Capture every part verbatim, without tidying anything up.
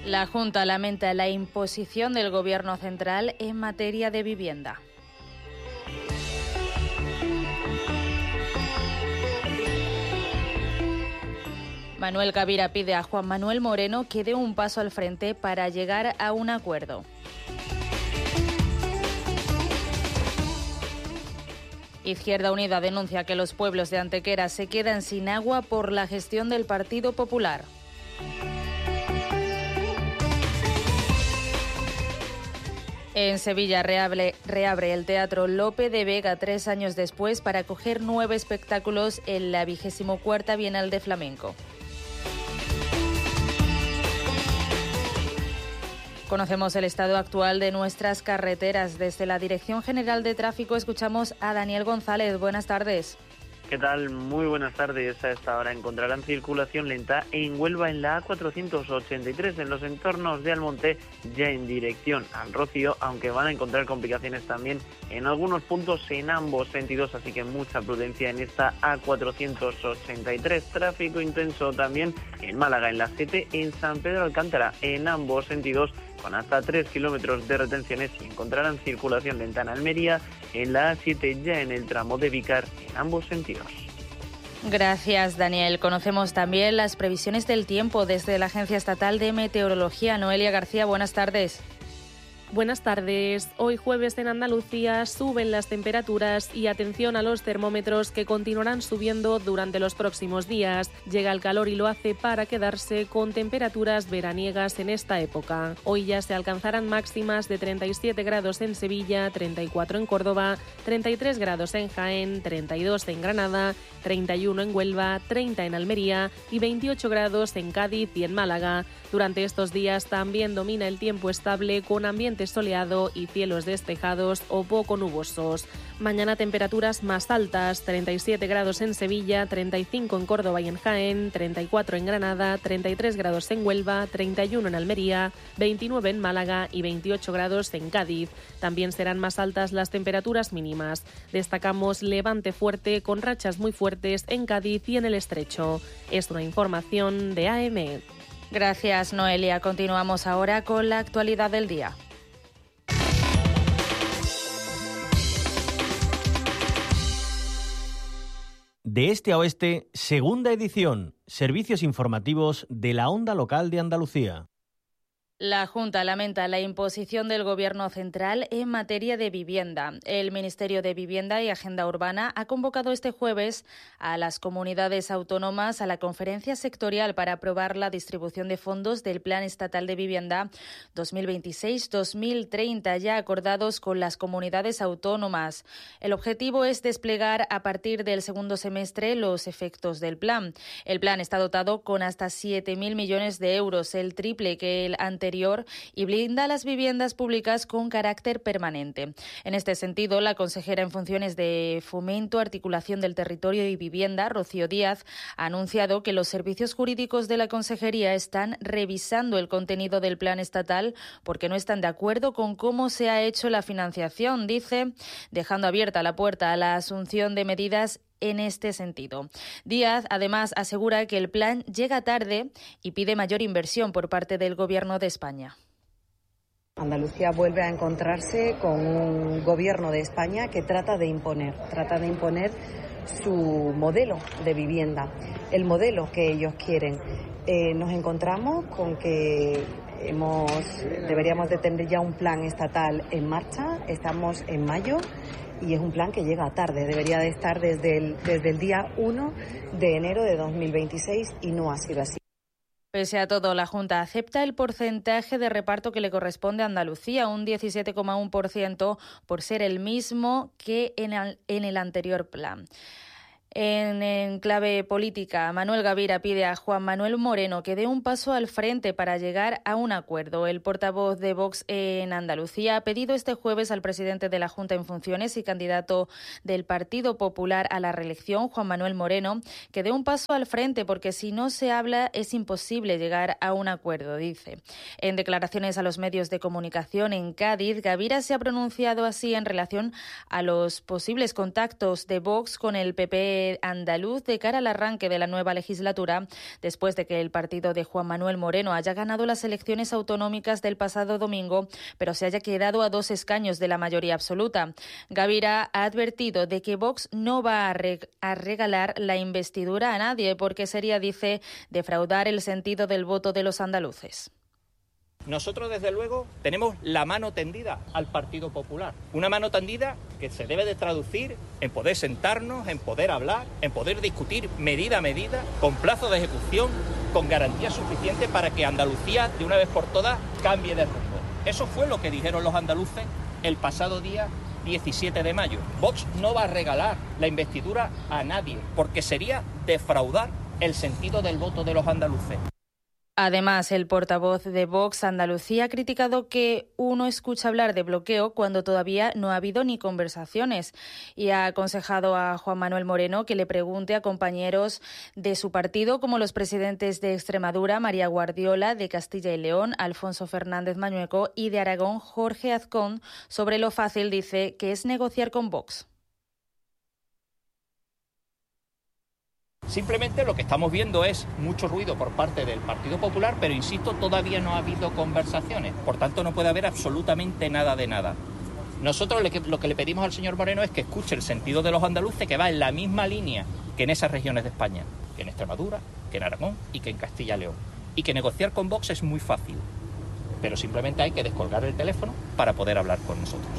La Junta lamenta la imposición del Gobierno central en materia de vivienda. Manuel Gavira pide a Juan Manuel Moreno que dé un paso al frente para llegar a un acuerdo. Izquierda Unida denuncia que los pueblos de Antequera se quedan sin agua por la gestión del Partido Popular. En Sevilla reabre, reabre el Teatro Lope de Vega tres años después para acoger nueve espectáculos en la vigésimo cuarta Bienal de Flamenco. Conocemos el estado actual de nuestras carreteras. Desde la Dirección General de Tráfico escuchamos a Daniel González. Buenas tardes. ¿Qué tal? Muy buenas tardes. A esta hora encontrarán circulación lenta en Huelva en la A cuatrocientos ochenta y tres, en los entornos de Almonte, ya en dirección al Rocío, aunque van a encontrar complicaciones también en algunos puntos en ambos sentidos, así que mucha prudencia en esta A cuatrocientos ochenta y tres. Tráfico intenso también en Málaga, en la siete, en San Pedro Alcántara, en ambos sentidos, con hasta tres kilómetros de retenciones, y encontrarán circulación lenta en Almería, en la A siete, ya en el tramo de Vícar, en ambos sentidos. Gracias, Daniel. Conocemos también las previsiones del tiempo desde la Agencia Estatal de Meteorología. Noelia García, buenas tardes. Buenas tardes. Hoy jueves en Andalucía suben las temperaturas y atención a los termómetros, que continuarán subiendo durante los próximos días. Llega el calor y lo hace para quedarse, con temperaturas veraniegas en esta época. Hoy ya se alcanzarán máximas de treinta y siete grados en Sevilla, treinta y cuatro en Córdoba, treinta y tres grados en Jaén, treinta y dos en Granada, treinta y uno en Huelva, treinta en Almería y veintiocho grados en Cádiz y en Málaga. Durante estos días también domina el tiempo estable, con ambiente soleado y cielos despejados o poco nubosos. Mañana temperaturas más altas: treinta y siete grados en Sevilla, treinta y cinco en Córdoba y en Jaén, treinta y cuatro en Granada, treinta y tres grados en Huelva, treinta y uno en Almería, veintinueve en Málaga y veintiocho grados en Cádiz. También serán más altas las temperaturas mínimas. Destacamos levante fuerte con rachas muy fuertes en Cádiz y en el Estrecho. Es una información de A M. Gracias, Noelia. Continuamos ahora con la actualidad del día. De este a oeste, segunda edición. Servicios informativos de la Onda Local de Andalucía. La Junta lamenta la imposición del Gobierno central en materia de vivienda. El Ministerio de Vivienda y Agenda Urbana ha convocado este jueves a las comunidades autónomas a la conferencia sectorial para aprobar la distribución de fondos del Plan Estatal de Vivienda dos mil veintiséis dos mil treinta, ya acordados con las comunidades autónomas. El objetivo es desplegar a partir del segundo semestre los efectos del plan. El plan está dotado con hasta siete mil millones de euros, el triple que el anterior, y blinda las viviendas públicas con carácter permanente. En este sentido, la consejera en funciones de Fomento, Articulación del Territorio y Vivienda, Rocío Díaz, ha anunciado que los servicios jurídicos de la Consejería están revisando el contenido del plan estatal porque no están de acuerdo con cómo se ha hecho la financiación, dice, dejando abierta la puerta a la asunción de medidas en este sentido. Díaz, además, asegura que el plan llega tarde y pide mayor inversión por parte del Gobierno de España. Andalucía vuelve a encontrarse con un Gobierno de España que trata de imponer, trata de imponer su modelo de vivienda, el modelo que ellos quieren. Eh, nos encontramos con que hemos, deberíamos de tener ya un plan estatal en marcha. Estamos en mayo y es un plan que llega tarde. Debería de estar desde el, desde el día uno de enero de dos mil veintiséis y no ha sido así. Pese a todo, la Junta acepta el porcentaje de reparto que le corresponde a Andalucía, un diecisiete coma uno por ciento, por ser el mismo que en el, en el anterior plan. En, en clave política, Manuel Gavira pide a Juan Manuel Moreno que dé un paso al frente para llegar a un acuerdo. El portavoz de Vox en Andalucía ha pedido este jueves al presidente de la Junta en funciones y candidato del Partido Popular a la reelección, Juan Manuel Moreno, que dé un paso al frente porque si no se habla es imposible llegar a un acuerdo, dice. En declaraciones a los medios de comunicación en Cádiz, Gavira se ha pronunciado así en relación a los posibles contactos de Vox con el P P eh, andaluz de cara al arranque de la nueva legislatura, después de que el partido de Juan Manuel Moreno haya ganado las elecciones autonómicas del pasado domingo, pero se haya quedado a dos escaños de la mayoría absoluta. Gavira ha advertido de que Vox no va a, re- a regalar la investidura a nadie porque sería, dice, defraudar el sentido del voto de los andaluces. Nosotros, desde luego, tenemos la mano tendida al Partido Popular. Una mano tendida que se debe de traducir en poder sentarnos, en poder hablar, en poder discutir medida a medida, con plazo de ejecución, con garantía suficiente para que Andalucía, de una vez por todas, cambie de rumbo. Eso fue lo que dijeron los andaluces el pasado día diecisiete de mayo. Vox no va a regalar la investidura a nadie, porque sería defraudar el sentido del voto de los andaluces. Además, el portavoz de Vox Andalucía ha criticado que uno escucha hablar de bloqueo cuando todavía no ha habido ni conversaciones y ha aconsejado a Juan Manuel Moreno que le pregunte a compañeros de su partido como los presidentes de Extremadura, María Guardiola, de Castilla y León, Alfonso Fernández Mañueco, y de Aragón, Jorge Azcón, sobre lo fácil, dice, que es negociar con Vox. Simplemente lo que estamos viendo es mucho ruido por parte del Partido Popular, pero insisto, todavía no ha habido conversaciones. Por tanto, no puede haber absolutamente nada de nada. Nosotros lo que le pedimos al señor Moreno es que escuche el sentido de los andaluces, que va en la misma línea que en esas regiones de España, que en Extremadura, que en Aragón y que en Castilla y León. Y que negociar con Vox es muy fácil, pero simplemente hay que descolgar el teléfono para poder hablar con nosotros.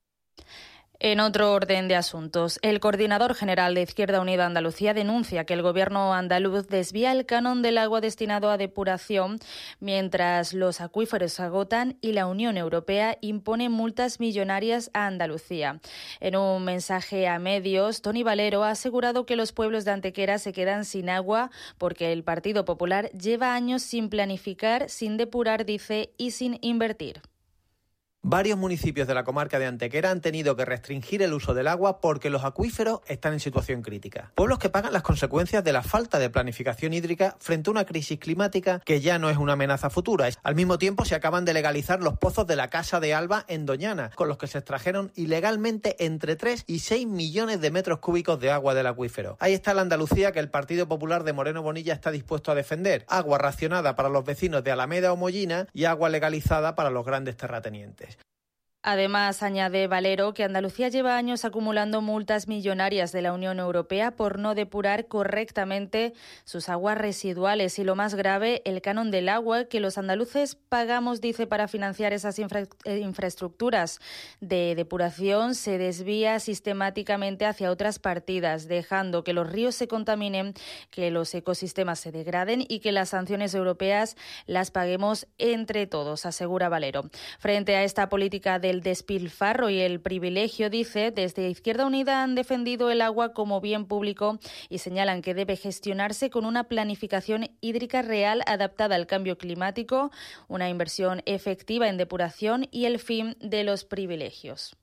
En otro orden de asuntos, el coordinador general de Izquierda Unida Andalucía denuncia que el gobierno andaluz desvía el canon del agua destinado a depuración mientras los acuíferos se agotan y la Unión Europea impone multas millonarias a Andalucía. En un mensaje a medios, Toni Valero ha asegurado que los pueblos de Antequera se quedan sin agua porque el Partido Popular lleva años sin planificar, sin depurar, dice, y sin invertir. Varios municipios de la comarca de Antequera han tenido que restringir el uso del agua porque los acuíferos están en situación crítica. Pueblos que pagan las consecuencias de la falta de planificación hídrica frente a una crisis climática que ya no es una amenaza futura. Al mismo tiempo, se acaban de legalizar los pozos de la Casa de Alba en Doñana, con los que se extrajeron ilegalmente entre tres y seis millones de metros cúbicos de agua del acuífero. Ahí está la Andalucía que el Partido Popular de Moreno Bonilla está dispuesto a defender. Agua racionada para los vecinos de Alameda o Mollina y agua legalizada para los grandes terratenientes. Además, añade Valero que Andalucía lleva años acumulando multas millonarias de la Unión Europea por no depurar correctamente sus aguas residuales y, lo más grave, el canon del agua que los andaluces pagamos, dice, para financiar esas infra- infraestructuras de depuración se desvía sistemáticamente hacia otras partidas, dejando que los ríos se contaminen, que los ecosistemas se degraden y que las sanciones europeas las paguemos entre todos, asegura Valero. Frente a esta política de el despilfarro y el privilegio, dice, desde Izquierda Unida han defendido el agua como bien público y señalan que debe gestionarse con una planificación hídrica real adaptada al cambio climático, una inversión efectiva en depuración y el fin de los privilegios.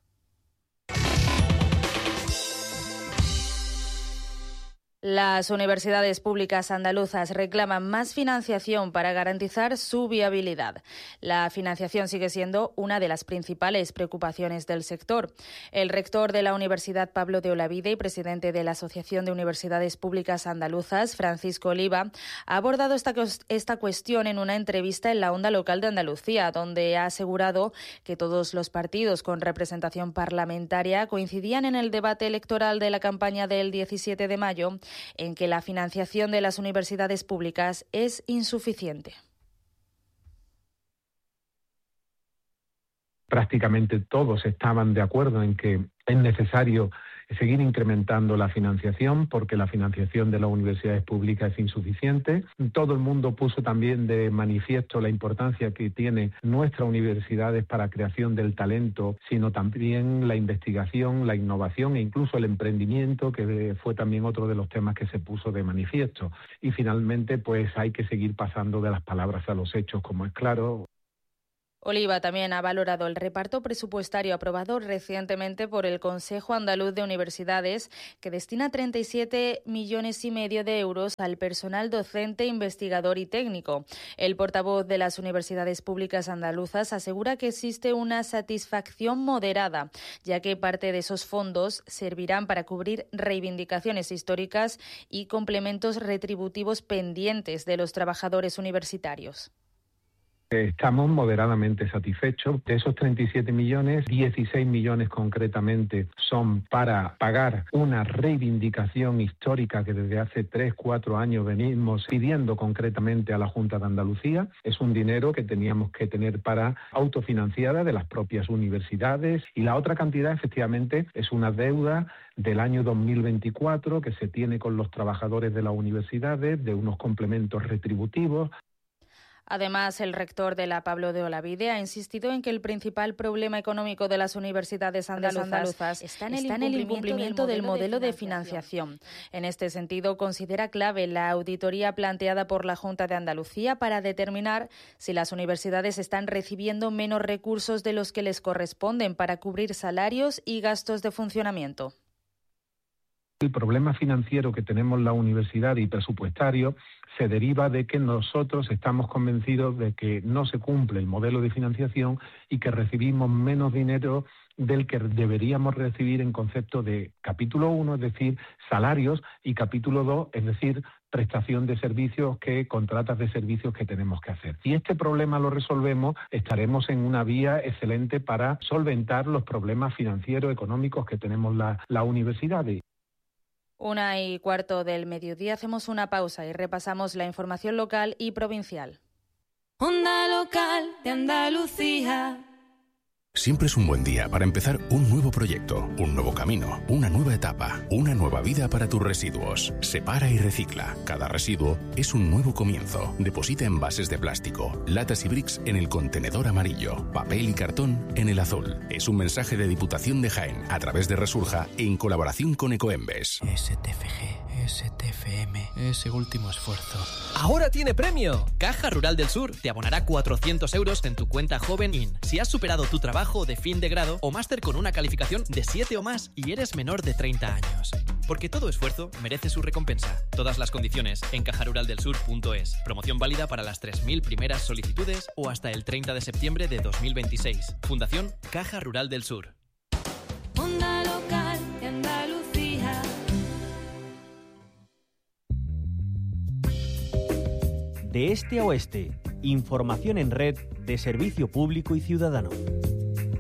Las universidades públicas andaluzas reclaman más financiación para garantizar su viabilidad. La financiación sigue siendo una de las principales preocupaciones del sector. El rector de la Universidad Pablo de Olavide y presidente de la Asociación de Universidades Públicas Andaluzas, Francisco Oliva, ha abordado esta, esta cuestión en una entrevista en la Onda Local de Andalucía, donde ha asegurado que todos los partidos con representación parlamentaria coincidían en el debate electoral de la campaña del diecisiete de mayo en que la financiación de las universidades públicas es insuficiente. Prácticamente todos estaban de acuerdo en que es necesario seguir incrementando la financiación porque la financiación de las universidades públicas es insuficiente. Todo el mundo puso también de manifiesto la importancia que tiene nuestras universidades para la creación del talento, sino también la investigación, la innovación e incluso el emprendimiento, que fue también otro de los temas que se puso de manifiesto. Y finalmente, pues hay que seguir pasando de las palabras a los hechos, como es claro. Oliva también ha valorado el reparto presupuestario aprobado recientemente por el Consejo Andaluz de Universidades, que destina treinta y siete millones y medio de euros al personal docente, investigador y técnico. El portavoz de las universidades públicas andaluzas asegura que existe una satisfacción moderada, ya que parte de esos fondos servirán para cubrir reivindicaciones históricas y complementos retributivos pendientes de los trabajadores universitarios. Estamos moderadamente satisfechos. De esos treinta y siete millones, dieciséis millones concretamente son para pagar una reivindicación histórica que desde hace tres, cuatro años venimos pidiendo concretamente a la Junta de Andalucía. Es un dinero que teníamos que tener para autofinanciada de las propias universidades, y la otra cantidad efectivamente es una deuda del año dos mil veinticuatro que se tiene con los trabajadores de las universidades, de unos complementos retributivos. Además, el rector de la Pablo de Olavide ha insistido en que el principal problema económico de las universidades andaluzas está en el, está en el incumplimiento del modelo de financiación. En este sentido, considera clave la auditoría planteada por la Junta de Andalucía para determinar si las universidades están recibiendo menos recursos de los que les corresponden para cubrir salarios y gastos de funcionamiento. El problema financiero que tenemos la universidad y presupuestario se deriva de que nosotros estamos convencidos de que no se cumple el modelo de financiación y que recibimos menos dinero del que deberíamos recibir en concepto de capítulo uno, es decir, salarios, y capítulo dos, es decir, prestación de servicios, que contratas de servicios que tenemos que hacer. Si este problema lo resolvemos, estaremos en una vía excelente para solventar los problemas financieros, económicos que tenemos la, la universidad. Una y cuarto del mediodía, hacemos una pausa y repasamos la información local y provincial. Onda Local de Andalucía. Siempre es un buen día para empezar un nuevo proyecto, un nuevo camino, una nueva etapa, una nueva vida para tus residuos. Separa y recicla. Cada residuo es un nuevo comienzo. Deposita envases de plástico, latas y bricks en el contenedor amarillo, papel y cartón en el azul. Es un mensaje de Diputación de Jaén a través de Resurja en colaboración con Ecoembes. S T F G, S T F M, ese último esfuerzo. ¡Ahora tiene premio! Caja Rural del Sur te abonará cuatrocientos euros en tu cuenta Joven In si has superado tu trabajo de fin de grado o máster con una calificación de siete o más y eres menor de treinta años. Porque todo esfuerzo merece su recompensa. Todas las condiciones en caja rural del sur punto es. Promoción válida para las tres mil primeras solicitudes o hasta el treinta de septiembre de dos mil veintiséis. Fundación Caja Rural del Sur. Onda Local de Andalucía. De este a oeste, información en red de servicio público y ciudadano.